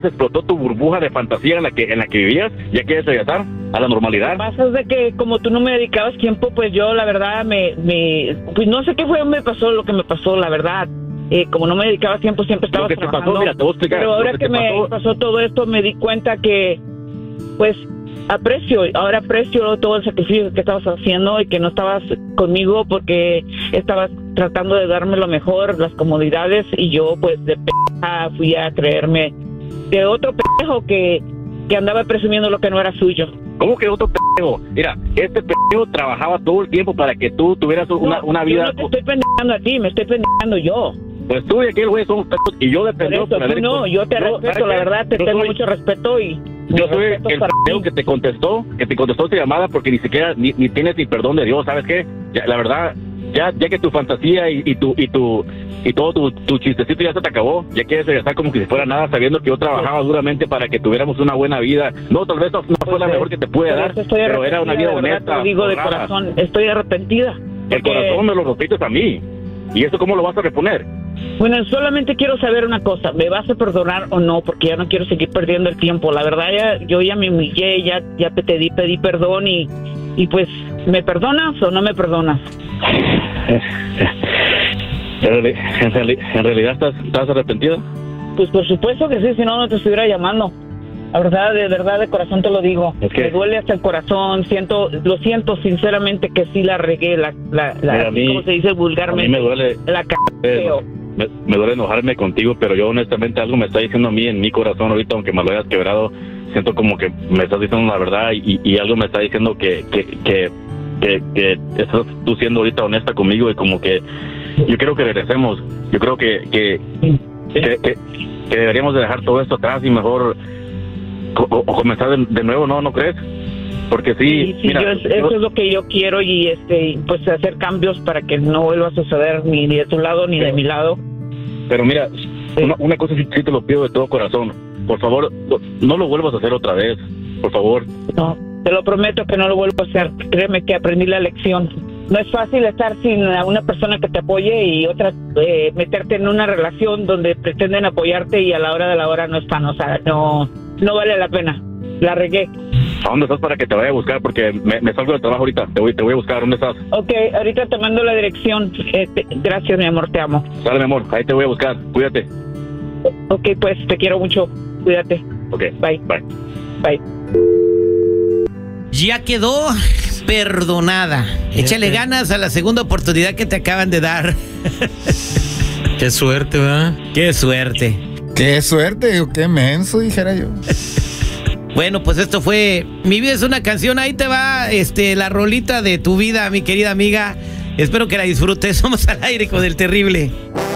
explotó tu burbuja de fantasía en la que vivías, ya quieres regresar a la normalidad. Lo que pasa es de que como tú no me dedicabas tiempo, pues yo la verdad pues no sé qué fue lo que me pasó, la verdad. Como no me dedicaba tiempo, siempre estaba trabajando. Pasó, mira, te voy a explicar. Pero ahora que me pasó todo esto, me di cuenta que, pues, ahora aprecio todo el sacrificio que estabas haciendo y que no estabas conmigo porque estabas tratando de darme lo mejor, las comodidades, y yo, pues, de p*** fui a creerme de otro pendejo que andaba presumiendo lo que no era suyo. ¿Cómo que otro pendejo? Mira, este pendejo trabajaba todo el tiempo para que tú tuvieras una vida... Yo no te estoy pendejando a ti, me estoy pendejando yo. Pues tú y aquel güey somos pendejos y yo dependo... No, yo te respeto, la verdad, te tengo mucho respeto y... Yo soy el pendejo que te contestó tu llamada porque ni siquiera ni tienes ni perdón de Dios, ¿sabes qué? Ya, la verdad, ya que tu fantasía y todo tu chistecito ya se te acabó, ya quieres regresar como que si fuera nada, sabiendo que yo trabajaba duramente para que tuviéramos una buena vida. No, tal vez no fue la mejor que te pude dar, pero era una vida honesta. Te digo de corazón, estoy arrepentida. El corazón me lo rompiste a mí. ¿Y eso cómo lo vas a reponer? Bueno, solamente quiero saber una cosa, ¿me vas a perdonar o no? Porque ya no quiero seguir perdiendo el tiempo. La verdad, yo ya me humillé, ya pedí perdón y pues, ¿me perdonas o no me perdonas? ¿En realidad estás arrepentida? Pues por supuesto que sí, si no te estuviera llamando. La verdad, de corazón te lo digo. Es que me duele hasta el corazón, lo siento sinceramente que sí la regué, ¿cómo se dice vulgarmente? A mí me duele. Me duele enojarme contigo, pero yo honestamente algo me está diciendo a mí en mi corazón ahorita, aunque me lo hayas quebrado, siento como que me estás diciendo la verdad y algo me está diciendo que estás tú siendo ahorita honesta conmigo y como que yo quiero que regresemos. Yo creo que deberíamos de dejar todo esto atrás y mejor o comenzar de nuevo, ¿no crees? Porque sí, mira, eso es lo que yo quiero y pues hacer cambios para que no vuelva a suceder ni de tu lado ni de mi lado. Pero mira, una cosa sí te lo pido de todo corazón, por favor, no lo vuelvas a hacer otra vez, por favor. No, te lo prometo que no lo vuelvo a hacer, créeme que aprendí la lección. No es fácil estar sin una persona que te apoye y otra meterte en una relación donde pretenden apoyarte y a la hora de la hora no están, o sea, no vale la pena, la regué. ¿A dónde estás para que te vaya a buscar? Porque me salgo del trabajo ahorita, te voy a buscar, ¿dónde estás? Ok, ahorita te mando la dirección, gracias mi amor, te amo. Sale mi amor, ahí te voy a buscar, cuídate. Ok, pues te quiero mucho, cuídate. Ok, bye. Ya quedó perdonada. Échale ganas a la segunda oportunidad que te acaban de dar. Qué suerte, ¿verdad? Qué suerte. Qué suerte, qué menso, dijera yo. Bueno, pues esto fue Mi Vida es una Canción. Ahí te va la rolita de tu vida, mi querida amiga. Espero que la disfrutes. Somos al aire con El Terrible.